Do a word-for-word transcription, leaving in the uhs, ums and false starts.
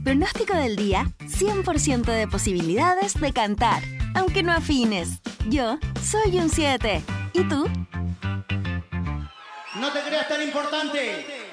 Pronóstico del día, cien por ciento de posibilidades de cantar, aunque no afines. Yo soy un siete. ¿Y tú? No te creas tan importante.